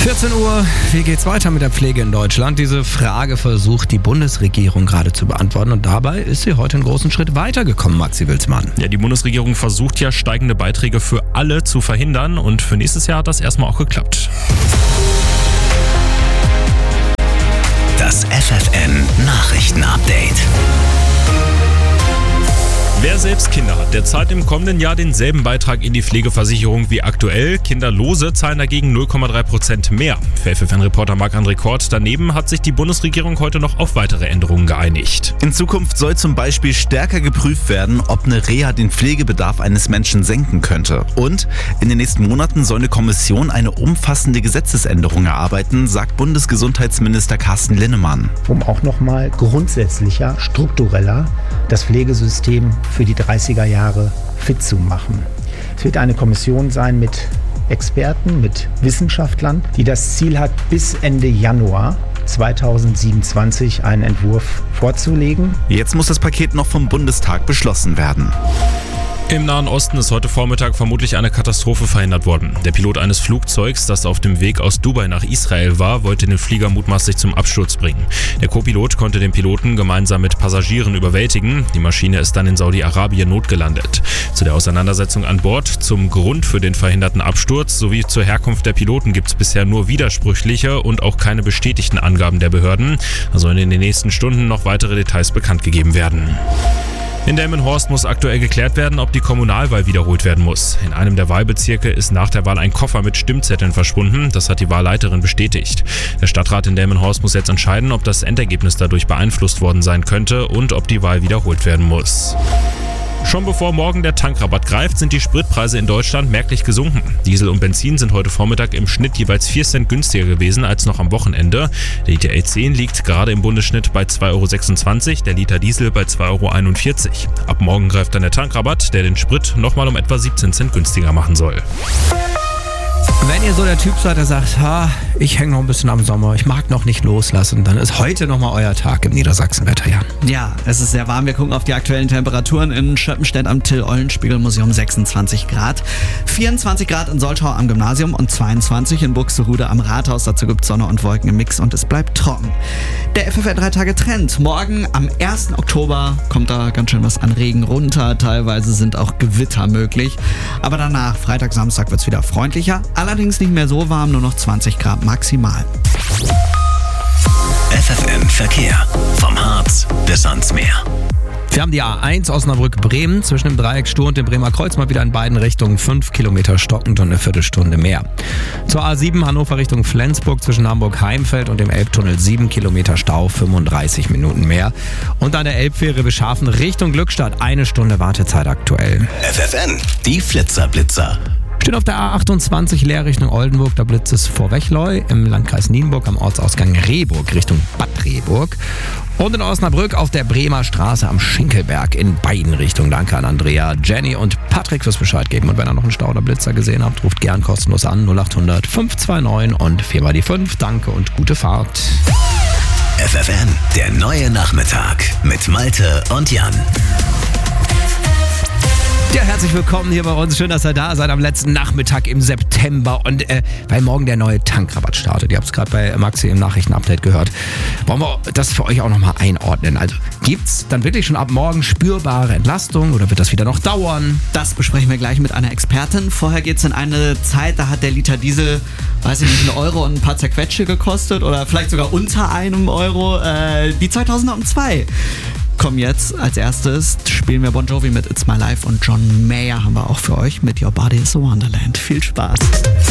14 Uhr, wie geht's weiter mit der Pflege in Deutschland? Diese Frage versucht die Bundesregierung gerade zu beantworten und dabei ist sie heute einen großen Schritt weitergekommen, Maxi Wilsmann. Ja, die Bundesregierung versucht ja steigende Beiträge für alle zu verhindern und für nächstes Jahr hat das erstmal auch geklappt. Das FFN Nachrichten-Update. Wer selbst Kinder hat, der zahlt im kommenden Jahr denselben Beitrag in die Pflegeversicherung wie aktuell. Kinderlose zahlen dagegen 0,3% mehr. Für FFN-Reporter Marc-André Kort. Daneben hat sich die Bundesregierung heute noch auf weitere Änderungen geeinigt. In Zukunft soll zum Beispiel stärker geprüft werden, ob eine Reha den Pflegebedarf eines Menschen senken könnte. Und in den nächsten Monaten soll eine Kommission eine umfassende Gesetzesänderung erarbeiten, sagt Bundesgesundheitsminister Carsten Linnemann. Um auch nochmal grundsätzlicher, struktureller das Pflegesystem für die 30er Jahre fit zu machen. Es wird eine Kommission sein mit Experten, mit Wissenschaftlern, die das Ziel hat, bis Ende Januar 2027 einen Entwurf vorzulegen. Jetzt muss das Paket noch vom Bundestag beschlossen werden. Im Nahen Osten ist heute Vormittag vermutlich eine Katastrophe verhindert worden. Der Pilot eines Flugzeugs, das auf dem Weg aus Dubai nach Israel war, wollte den Flieger mutmaßlich zum Absturz bringen. Der Co-Pilot konnte den Piloten gemeinsam mit Passagieren überwältigen. Die Maschine ist dann in Saudi-Arabien notgelandet. Zu der Auseinandersetzung an Bord, zum Grund für den verhinderten Absturz sowie zur Herkunft der Piloten gibt es bisher nur widersprüchliche und auch keine bestätigten Angaben der Behörden. Da sollen in den nächsten Stunden noch weitere Details bekannt gegeben werden. In Delmenhorst muss aktuell geklärt werden, ob die Kommunalwahl wiederholt werden muss. In einem der Wahlbezirke ist nach der Wahl ein Koffer mit Stimmzetteln verschwunden. Das hat die Wahlleiterin bestätigt. Der Stadtrat in Delmenhorst muss jetzt entscheiden, ob das Endergebnis dadurch beeinflusst worden sein könnte und ob die Wahl wiederholt werden muss. Schon bevor morgen der Tankrabatt greift, sind die Spritpreise in Deutschland merklich gesunken. Diesel und Benzin sind heute Vormittag im Schnitt jeweils 4 Cent günstiger gewesen als noch am Wochenende. Der Liter E10 liegt gerade im Bundesschnitt bei 2,26 €, der Liter Diesel bei 2,41 €. Ab morgen greift dann der Tankrabatt, der den Sprit nochmal um etwa 17 Cent günstiger machen soll. Wenn ihr so der Typ seid, der sagt, ich hänge noch ein bisschen am Sommer, ich mag noch nicht loslassen, dann ist heute nochmal euer Tag im Niedersachsenwetter, Jan. Ja, es ist sehr warm. Wir gucken auf die aktuellen Temperaturen in Schöppenstedt am Till-Eulenspiegel-Museum 26 Grad, 24 Grad in Soltau am Gymnasium und 22 in Buxtehude am Rathaus. Dazu gibt es Sonne und Wolken im Mix und es bleibt trocken. Der FFN 3-Tage-Trend. Morgen am 1. Oktober kommt da ganz schön was an Regen runter. Teilweise sind auch Gewitter möglich. Aber danach, Freitag, Samstag, wird es wieder freundlicher. Allerdings nicht mehr so warm, nur noch 20 Grad maximal. FFN Verkehr. Vom Harz bis ans Meer. Wir haben die A1 Osnabrück-Bremen zwischen dem Dreieck Stur und dem Bremer Kreuz mal wieder in beiden Richtungen 5 Kilometer stockend und eine Viertelstunde mehr. Zur A7 Hannover Richtung Flensburg zwischen Hamburg-Heimfeld und dem Elbtunnel 7 Kilometer Stau, 35 Minuten mehr. Und an der Elbfähre Wischhafen Richtung Glückstadt 1 Stunde Wartezeit aktuell. FFN, die Flitzer-Blitzer. Steht auf der A28 leer Richtung Oldenburg, da blitzt es vor Wechleu, im Landkreis Nienburg am Ortsausgang Rehburg Richtung Bad Rehburg und in Osnabrück auf der Bremer Straße am Schinkelberg in beiden Richtungen. Danke an Andrea, Jenny und Patrick fürs Bescheid geben und wenn ihr noch einen Stau oder Blitzer gesehen habt, ruft gern kostenlos an 0800 529 und 4 die 5. Danke und gute Fahrt. FFN, der neue Nachmittag mit Malte und Jan. Ja, herzlich willkommen hier bei uns. Schön, dass ihr da seid am letzten Nachmittag im September und weil morgen der neue Tankrabatt startet. Ihr habt es gerade bei Maxi im Nachrichtenupdate gehört. Wollen wir das für euch auch nochmal einordnen? Also gibt's dann wirklich schon ab morgen spürbare Entlastung oder wird das wieder noch dauern? Das besprechen wir gleich mit einer Expertin. Vorher geht's in eine Zeit, da hat der Liter Diesel, weiß ich nicht, 1 Euro und ein paar Zerquetsche gekostet oder vielleicht sogar unter 1 Euro. Die 2002. Kommen jetzt als erstes, spielen wir Bon Jovi mit It's My Life und John Mayer haben wir auch für euch mit Your Body is a Wonderland. Viel Spaß.